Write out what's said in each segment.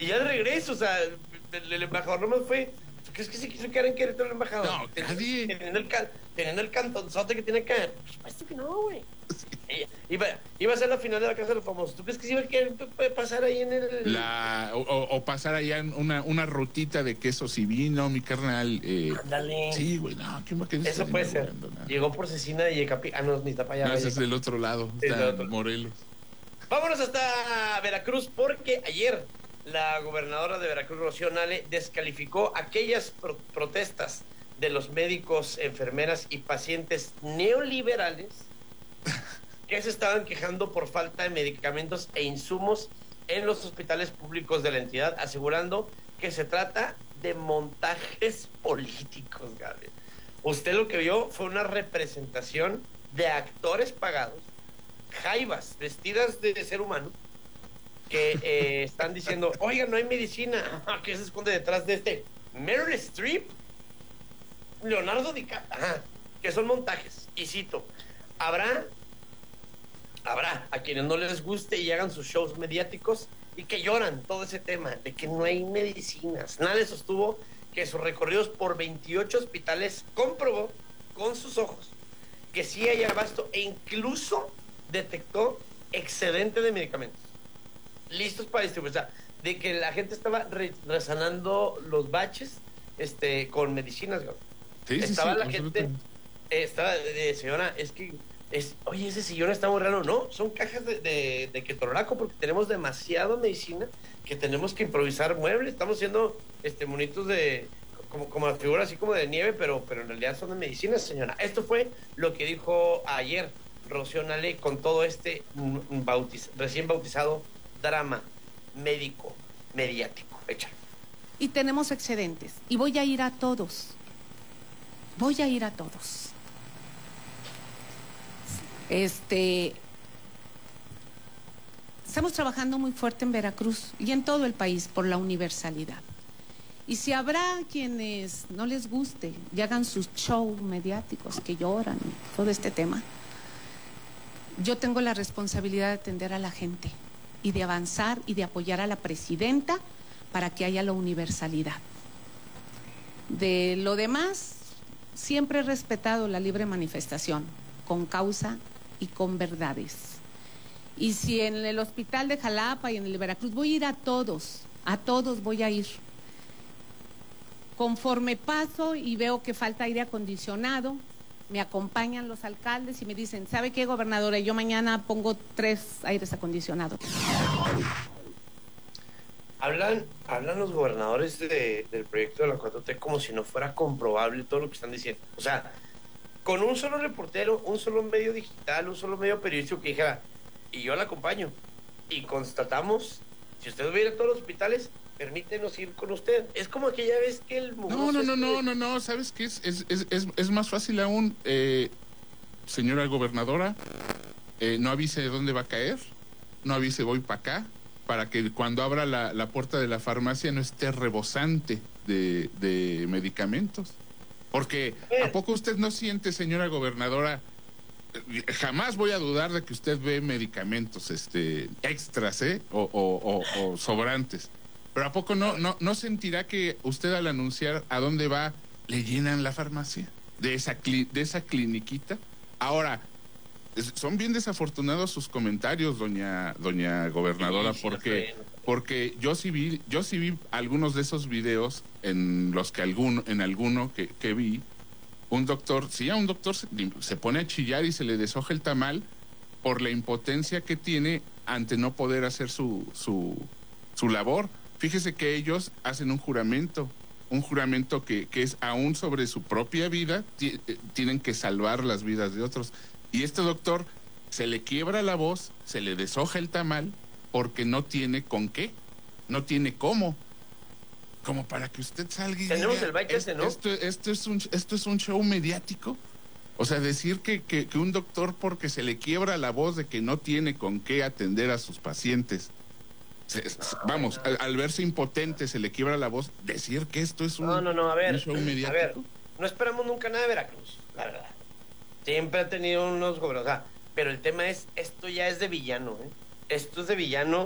Y ya de regreso, o sea, el embajador nomás fue. ¿Tú crees que se quiso quedar en Querétaro el embajador? No, nadie. Teniendo el cantonzote que tiene acá. Pues parece que no, güey. Iba a ser la final de la Casa de los Famosos. ¿Tú crees que se iba a querer pasar ahí en el. O pasar allá en una rutita de quesos y vino, mi carnal? Ándale. Sí, güey, no, ¿quién va a querer? Eso puede ser. Llegó por Cecina de Yecapi. Ah, no, ni está para allá. No, ese es del otro lado, está Morelos. Vámonos hasta Veracruz, porque ayer la gobernadora de Veracruz, Rocío Nale, descalificó aquellas protestas de los médicos, enfermeras y pacientes neoliberales que se estaban quejando por falta de medicamentos e insumos en los hospitales públicos de la entidad, asegurando que se trata de montajes políticos, Gabriel. Usted lo que vio fue una representación de actores pagados, jaivas vestidas de ser humano, que están diciendo, oiga, no hay medicina. ¿Qué se esconde detrás de este? Meryl Streep, Leonardo DiCaprio, que son montajes. Y cito, habrá a quienes no les guste y hagan sus shows mediáticos y que lloran todo ese tema de que no hay medicinas. Nadie sostuvo que sus recorridos por 28 hospitales comprobó con sus ojos que sí hay abasto e incluso detectó excedente de medicamentos listos para distribuir. O sea, de que la gente estaba resanando los baches con medicinas. Sí, estaba sí, la gente, estaba señora, oye, ese sillón está muy raro. No, son cajas de ketorolaco porque tenemos demasiada medicina que tenemos que improvisar muebles. Estamos haciendo monitos de como la figura así como de nieve, pero en realidad son de medicina, señora. Esto fue lo que dijo ayer Rocío Nale con todo recién bautizado drama médico mediático. Échalo. Y tenemos excedentes y voy a ir a todos. Estamos trabajando muy fuerte en Veracruz y en todo el país por la universalidad. Y si habrá quienes no les guste y hagan sus shows mediáticos que lloran, todo este tema, yo tengo la responsabilidad de atender a la gente y de avanzar y de apoyar a la presidenta para que haya la universalidad. De lo demás, siempre he respetado la libre manifestación, con causa y con verdades. Y si en el hospital de Jalapa y en el de Veracruz voy a ir a todos voy a ir. Conforme paso y veo que falta aire acondicionado, me acompañan los alcaldes y me dicen, ¿sabe qué, gobernadora? Yo mañana pongo 3 aires acondicionados. Hablan los gobernadores del proyecto de la 4T como si no fuera comprobable todo lo que están diciendo. O sea, con un solo reportero, un solo medio digital, un solo medio periodístico que dijera, y yo la acompaño, y constatamos, si usted va a ir a todos los hospitales, permítenos ir con usted. Es como aquella vez que el No, ¿sabes qué? Es más fácil aún, señora gobernadora, no avise de dónde va a caer, no avise voy para acá, para que cuando abra la puerta de la farmacia no esté rebosante de medicamentos. Porque, ¿a poco usted no siente, señora gobernadora? Jamás voy a dudar de que usted ve medicamentos extras, o sobrantes. Pero ¿a poco no sentirá que usted al anunciar a dónde va, le llenan la farmacia de esa cliniquita? Ahora, son bien desafortunados sus comentarios, doña gobernadora, sí, porque yo sí vi algunos de esos videos en los que en alguno que vi, un doctor se pone a chillar y se le deshoja el tamal por la impotencia que tiene ante no poder hacer su labor. Fíjese que ellos hacen un juramento que es aún sobre su propia vida, tienen que salvar las vidas de otros. Y este doctor se le quiebra la voz, se le deshoja el tamal, porque no tiene con qué, no tiene cómo. Como para que usted salga y tenemos diga, el baile ¿no? Esto es un show mediático. O sea, decir que un doctor, porque se le quiebra la voz de que no tiene con qué atender a sus pacientes, al verse impotente se le quiebra la voz, decir que esto es un show mediático. A ver, no esperamos nunca nada de Veracruz, la verdad. Siempre ha tenido unos gobernadores, pero el tema es, esto ya es de villano, Esto es de villano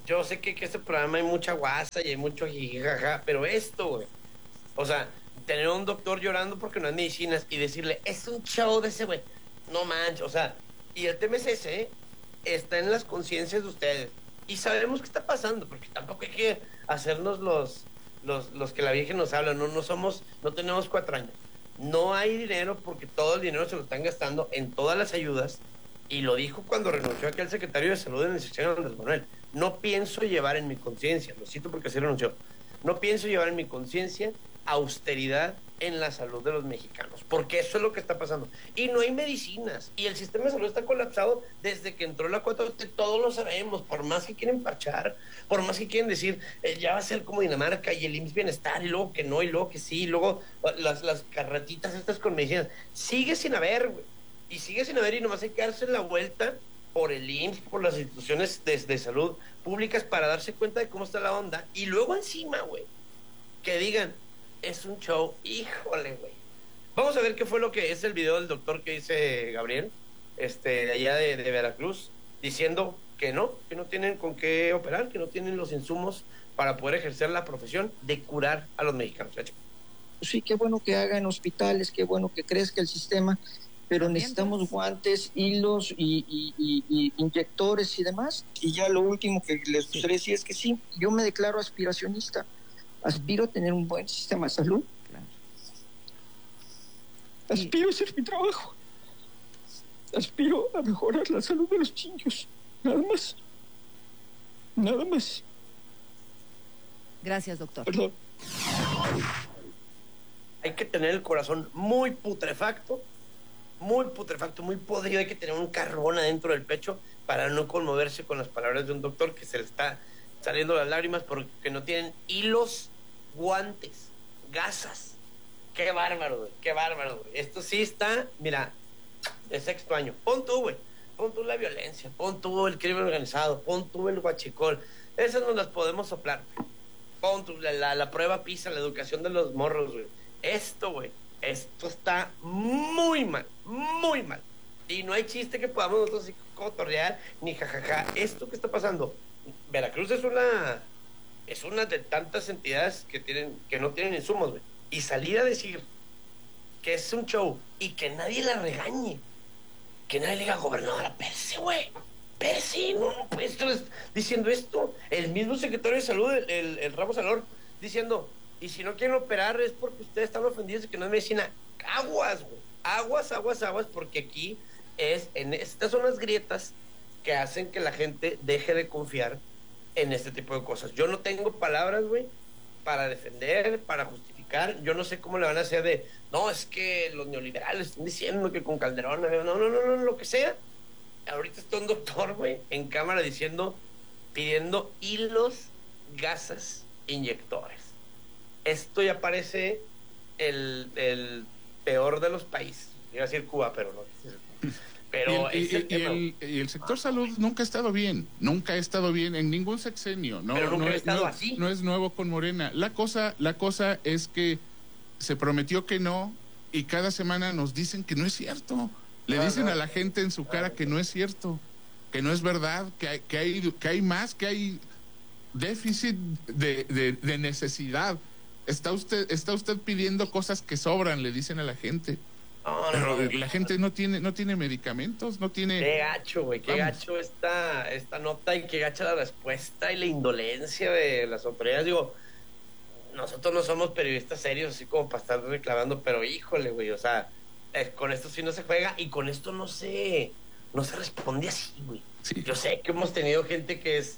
yo sé que este programa hay mucha guasa y hay mucho jijijaja, pero esto, güey, o sea, tener a un doctor llorando porque no hay medicinas y decirle, es un show de ese güey, no manches, o sea, y el tema es ese, ¿eh? Está en las conciencias de ustedes y sabemos qué está pasando, porque tampoco hay que hacernos los que la Virgen nos habla, no tenemos 4 años, no hay dinero porque todo el dinero se lo están gastando en todas las ayudas, y lo dijo cuando renunció aquel secretario de salud en el sexenio de Andrés Manuel, no pienso llevar en mi conciencia, lo cito porque así renunció, no pienso llevar en mi conciencia austeridad en la salud de los mexicanos, porque eso es lo que está pasando. Y no hay medicinas, y el sistema de salud está colapsado desde que entró la 4T, todos lo sabemos, por más que quieren parchar, por más que quieren decir, ya va a ser como Dinamarca y el IMSS Bienestar, y luego que no, y luego que sí, y luego las carretitas estas con medicinas, sigue sin haber, güey, y sigue sin haber, y nomás hay que darse la vuelta por el IMSS, por las instituciones de salud públicas para darse cuenta de cómo está la onda, y luego encima, güey, que digan, es un show, híjole, güey. Vamos a ver qué fue lo que es el video del doctor que dice Gabriel, de allá de Veracruz, diciendo que no tienen con qué operar, que no tienen los insumos para poder ejercer la profesión de curar a los mexicanos. Sí, qué bueno que hagan hospitales, qué bueno que crezca el sistema, pero necesitamos guantes, hilos y inyectores y demás. Y ya lo último que les gustaría decir es que sí, yo me declaro aspiracionista. Aspiro a tener un buen sistema de salud. Claro. Aspiro a hacer mi trabajo. Aspiro a mejorar la salud de los niños. Nada más. Nada más. Gracias, doctor. Perdón. Hay que tener el corazón muy putrefacto, muy podrido. Hay que tener un carbón adentro del pecho para no conmoverse con las palabras de un doctor que se le está saliendo las lágrimas porque no tienen hilos, guantes, gasas. Qué bárbaro, güey, qué bárbaro, güey. Esto sí está, mira, de sexto año. Pon tú, güey, pon tú la violencia, pon tú el crimen organizado, pon tú el huachicol. Esas no las podemos soplar, güey. Pon tú la prueba PISA, la educación de los morros, güey. Esto, güey, esto está muy mal, muy mal. Y no hay chiste que podamos nosotros así cotorrear, ni jajaja. Esto que está pasando, Veracruz es una de tantas entidades que no tienen insumos, güey. Y salir a decir que es un show y que nadie la regañe, que nadie le diga, gobernadora, Percy, güey, Percy, no puedes estar diciendo esto. El mismo secretario de salud, el Ramos Salor, diciendo, y si no quieren operar es porque ustedes están ofendidos de que no es medicina. Aguas, güey, aguas, porque aquí estas son las grietas que hacen que la gente deje de confiar en este tipo de cosas. Yo no tengo palabras, güey, para defender, para justificar. Yo no sé cómo le van a hacer no, es que los neoliberales están diciendo que con Calderón, no, lo que sea. Ahorita está un doctor, güey, en cámara pidiendo hilos, gasas, inyectores. Esto ya parece el peor de los países. Iba a decir Cuba, pero no. Pero y el sector salud nunca ha estado bien en ningún sexenio, no, pero nunca ha estado así. No es nuevo con Morena. La cosa es que se prometió que no y cada semana nos dicen que no es cierto. Le dicen a la gente en su cara que no es cierto, que no es verdad, que hay más, que hay déficit de necesidad. Está usted pidiendo cosas que sobran, le dicen a la gente. Pero la gente no tiene medicamentos, no tiene... Qué gacho, güey, qué gacho esta nota y qué gacha la respuesta y la indolencia de las autoridades. Digo, nosotros no somos periodistas serios así como para estar reclamando, pero híjole, güey, o sea, con esto sí no se juega y con esto no se responde así, güey. Sí. Yo sé que hemos tenido gente que es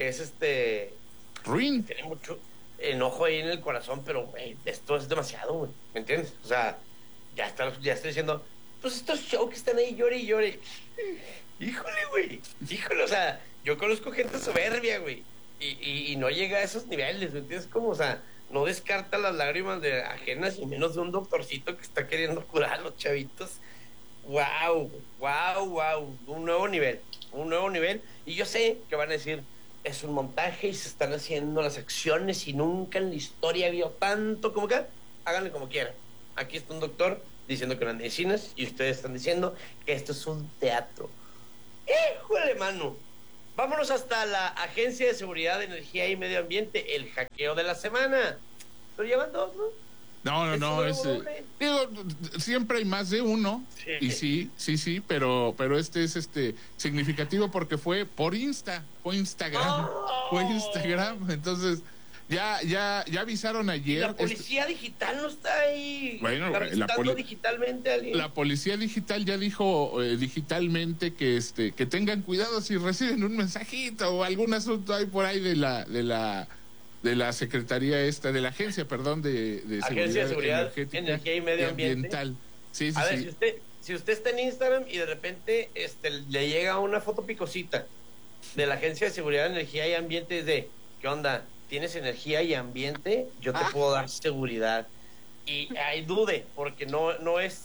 ruin, que tiene mucho enojo ahí en el corazón, pero güey, esto es demasiado, güey, ¿me entiendes? O sea, ya estoy diciendo, pues estos shows que están ahí llore y llore. Híjole, güey, o sea, yo conozco gente soberbia, güey, y no llega a esos niveles, ¿me entiendes? Como, o sea, no descarta las lágrimas de ajenas y menos de un doctorcito que está queriendo curar a los chavitos. Wow, un nuevo nivel, y yo sé que van a decir, es un montaje y se están haciendo las acciones y nunca en la historia había tanto como que, háganle como quieran. Aquí está un doctor diciendo que no hay medicinas y ustedes están diciendo que esto es un teatro. ¡Híjole, mano! Vámonos hasta la Agencia de Seguridad, Energía y Medio Ambiente, el hackeo de la semana. Pero llevan dos, ¿no? No, digo, siempre hay más de uno. Sí. Y sí, pero este es significativo porque fue Instagram. Fue Instagram. Entonces, ya avisaron ayer. La policía digital no está ahí. Bueno, digitalmente a alguien. La policía digital ya dijo digitalmente que tengan cuidado si reciben un mensajito o algún asunto ahí por ahí de la Secretaría de la Agencia, perdón, de Seguridad Energía y Medio Ambiental. Sí, a ver, si usted está en Instagram y de repente le llega una foto picosita de la Agencia de Seguridad Energía y Ambiente de, ¿qué onda? ¿Tienes energía y ambiente? Yo te puedo dar seguridad. Y hay dude, porque no es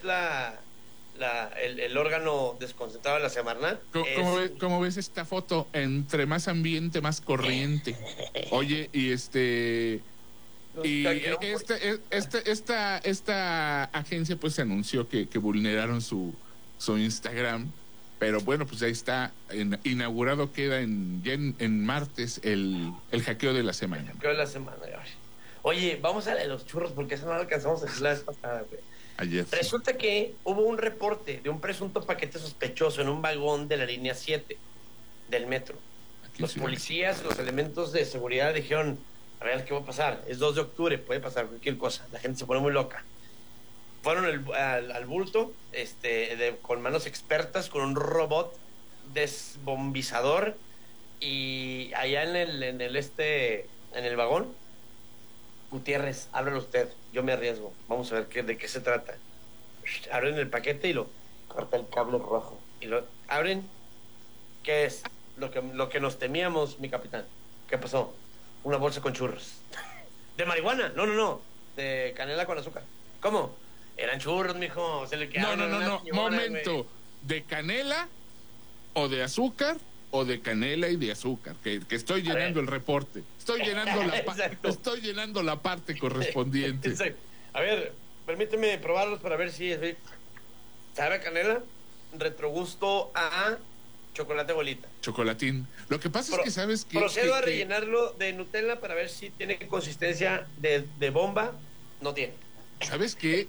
el órgano desconcentrado de la Semarnat. ¿Cómo ves esta foto? Entre más ambiente, más corriente. Oye, y esta agencia pues anunció que vulneraron su Instagram, pero bueno, pues ahí está, inaugurado queda en martes el hackeo de la semana. El hackeo de la semana. Oye, vamos a la de los churros, porque eso no lo alcanzamos a hacer la vez pasada, güey. Ayer. Resulta que hubo un reporte de un presunto paquete sospechoso en un vagón de la línea 7 del metro. Los policías, los elementos de seguridad dijeron, a ver, ¿qué va a pasar? Es 2 de octubre, puede pasar cualquier cosa. La gente se pone muy loca. Fueron al bulto, con manos expertas, con un robot desbombizador, y allá en el vagón, Gutiérrez, ábrelo usted, yo me arriesgo, vamos a ver de qué se trata. Abren el paquete y lo corta el cable rojo, y lo abren. ¿Qué es? Lo que nos temíamos, mi capitán. ¿Qué pasó? Una bolsa con churros. ¿De marihuana? No, de canela con azúcar. ¿Cómo? Eran churros, mijo. Se le quedaron. No. Momento. Güey. ¿De canela o de azúcar o de canela y de azúcar? Que estoy llenando el reporte. Estoy llenando la parte correspondiente. Exacto. A ver, permíteme probarlos para ver si sabe a canela, retrogusto a chocolate bolita. Chocolatín. Lo que pasa es que sabes que procedo a rellenarlo de Nutella para ver si tiene consistencia de bomba. No tiene. ¿Sabes qué?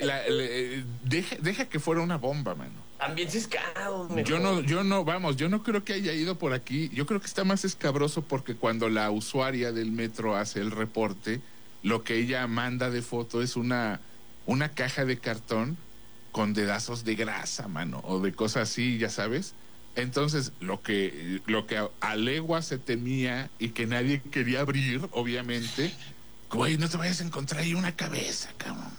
Deja que fuera una bomba, mano. También ciscado. Yo no creo que haya ido por aquí. Yo creo que está más escabroso porque cuando la usuaria del metro hace el reporte, lo que ella manda de foto es una caja de cartón con dedazos de grasa, mano, o de cosas así, ya sabes. Entonces, lo que a legua se temía y que nadie quería abrir, obviamente, güey, no te vayas a encontrar ahí una cabeza, cabrón.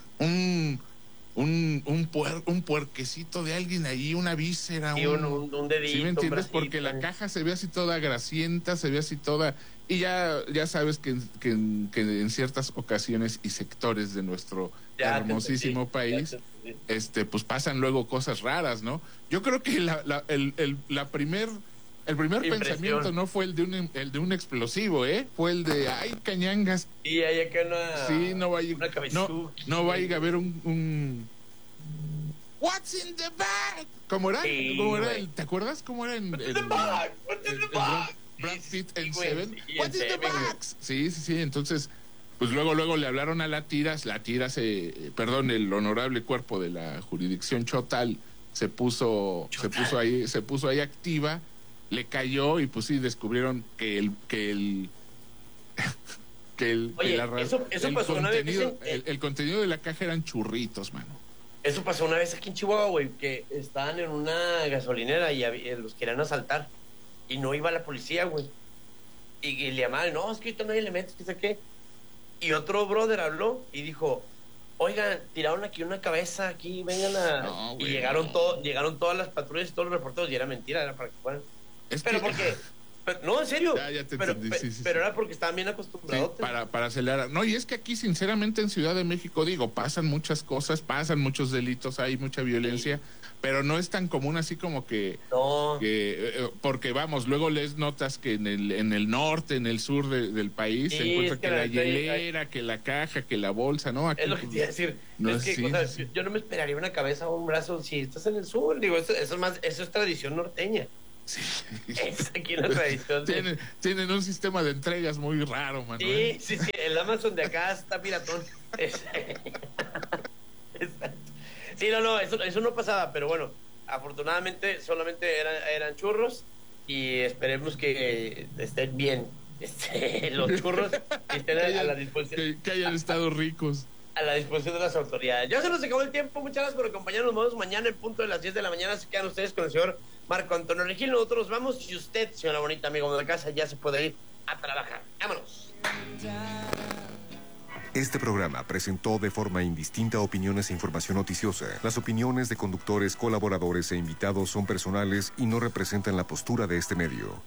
Un puerquecito de alguien ahí, una víscera, y un dedito. ¿Sí me entiendes? Porque la caja se ve así toda grasienta, se ve así toda, y ya sabes que en ciertas ocasiones y sectores de nuestro hermosísimo país, pues pasan luego cosas raras, ¿no? Yo creo que el primer pensamiento no fue el de un explosivo, fue el de ay, cañangas. Y hay acá no vaya a haber un What's in the bag? ¿Cómo era? ¿Te acuerdas cómo era What's in the bag? Brad Pitt en Seven? What's in the bag? Sí, entonces pues luego le hablaron a la Tiras, el honorable cuerpo de la jurisdicción Chotal se puso ahí activa, le cayó y pues sí descubrieron el contenido de la caja eran churritos, mano. Eso pasó una vez aquí en Chihuahua, güey, que estaban en una gasolinera y los querían asaltar y no iba la policía, güey, y le llamaban, no, es que ahorita no hay elementos, que sé qué. Y otro brother habló y dijo, oigan, tiraron aquí una cabeza, aquí, vengan a... No, y llegaron todas las patrullas y todos los reporteros y era mentira, era para que fueran. Pero ¿por qué? No, en serio. Ya te entendí, sí. Pero era porque estaban bien acostumbrados. Sí, para acelerar. No, y es que aquí, sinceramente, en Ciudad de México, pasan muchas cosas, pasan muchos delitos, hay mucha violencia, pero no es tan común así como que... No. Porque, vamos, luego les notas que en el norte, en el sur del país, se encuentra que la hielera, que la caja, que la bolsa, ¿no? Aquí, es lo que te iba a decir. Yo no me esperaría una cabeza o un brazo si estás en el sur. Digo, eso es tradición norteña. Sí. Es aquí la tradición. Tienen un sistema de entregas muy raro, Manuel. Sí, el Amazon de acá está piratón. Sí, no, eso no pasaba, pero bueno, afortunadamente solamente eran churros y esperemos que estén bien los churros y estén a la disposición. Que hayan estado ricos. A la disposición de las autoridades. Ya se nos acabó el tiempo. Muchas gracias por acompañarnos. Nos vemos mañana en punto de las 10 de la mañana. Se quedan ustedes con el señor Marco Antonio Regil. Nosotros vamos y usted, señora bonita amiga de la casa, ya se puede ir a trabajar. Vámonos. Este programa presentó de forma indistinta opiniones e información noticiosa. Las opiniones de conductores, colaboradores e invitados son personales y no representan la postura de este medio.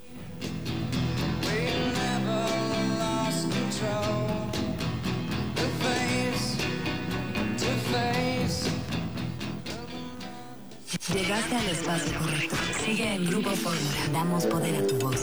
Llegaste al espacio correcto. Sigue en Grupo Fórmula. Damos poder a tu voz.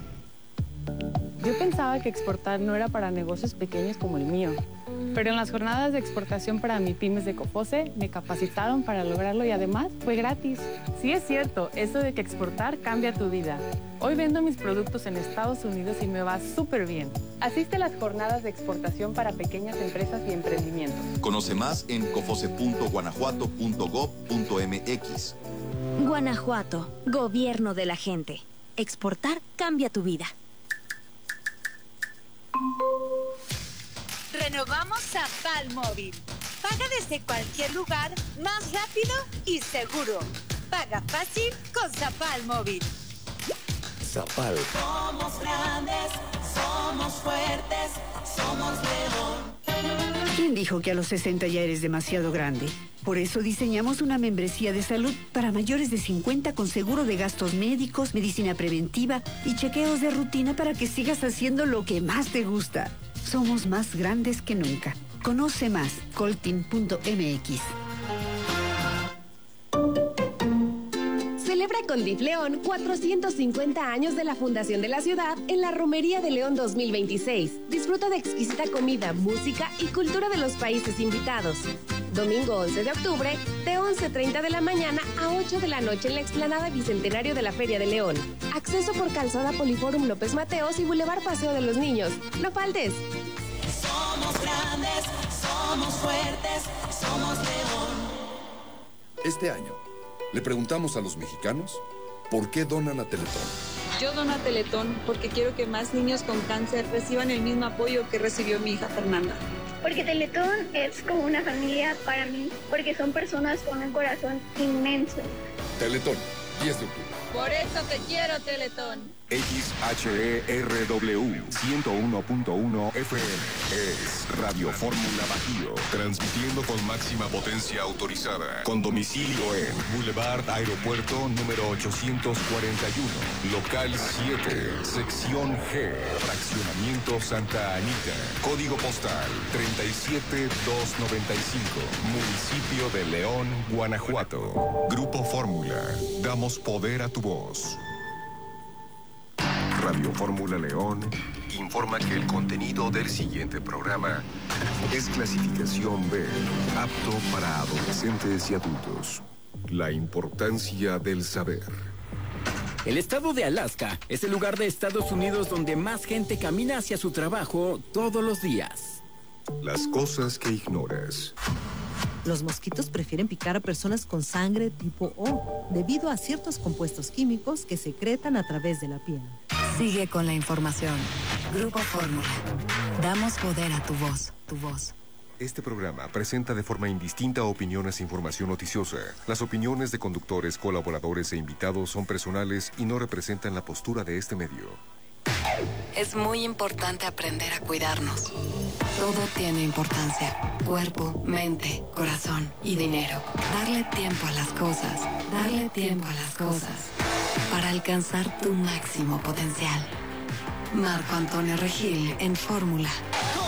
Yo pensaba que exportar no era para negocios pequeños como el mío, pero en las jornadas de exportación para MIPYMES de COFOSE me capacitaron para lograrlo y además fue gratis. Sí es cierto, eso de que exportar cambia tu vida. Hoy vendo mis productos en Estados Unidos y me va súper bien. Asiste a las jornadas de exportación para pequeñas empresas y emprendimientos. Conoce más en cofose.guanajuato.gov.mx. Guanajuato, gobierno de la gente. Exportar cambia tu vida. Renovamos Zapal Móvil. Paga desde cualquier lugar, más rápido y seguro. Paga fácil con Zapal Móvil. Zapal. Somos grandes, somos fuertes, somos León. ¿Quién dijo que a los 60 ya eres demasiado grande? Por eso diseñamos una membresía de salud para mayores de 50 con seguro de gastos médicos, medicina preventiva y chequeos de rutina para que sigas haciendo lo que más te gusta. Somos más grandes que nunca. Conoce más, coltin.mx. Celebra con DIF León 450 años de la fundación de la ciudad en la Romería de León 2026. Disfruta de exquisita comida, música y cultura de los países invitados. Domingo 11 de octubre, de 11:30 de la mañana a 8 de la noche en la explanada Bicentenario de la Feria de León. Acceso por Calzada Poliforum López Mateos y Boulevard Paseo de los Niños. No faltes. Somos grandes, somos fuertes, somos León. Este año, le preguntamos a los mexicanos por qué donan a Teletón. Yo dono a Teletón porque quiero que más niños con cáncer reciban el mismo apoyo que recibió mi hija Fernanda. Porque Teletón es como una familia para mí, porque son personas con un corazón inmenso. Teletón, 10 de octubre. Por eso te quiero, Teletón. XHERW 101.1 FM es Radio Fórmula Bajío, transmitiendo con máxima potencia autorizada, con domicilio en Boulevard Aeropuerto número 841, local 7, sección G, fraccionamiento Santa Anita, código postal 37295, municipio de León, Guanajuato. Grupo Fórmula, damos poder a tu voz. Radio Fórmula León informa que el contenido del siguiente programa es clasificación B, apto para adolescentes y adultos. La importancia del saber. El estado de Alaska es el lugar de Estados Unidos donde más gente camina hacia su trabajo todos los días. Las cosas que ignoras. Los mosquitos prefieren picar a personas con sangre tipo O, debido a ciertos compuestos químicos que secretan a través de la piel. Sigue con la información. Grupo Fórmula. Damos poder a tu voz, tu voz. Este programa presenta de forma indistinta opiniones e información noticiosa. Las opiniones de conductores, colaboradores e invitados son personales y no representan la postura de este medio. Es muy importante aprender a cuidarnos. Todo tiene importancia. Cuerpo, mente, corazón y dinero. Darle tiempo a las cosas. Darle tiempo a las cosas. Para alcanzar tu máximo potencial. Marco Antonio Regil en Fórmula.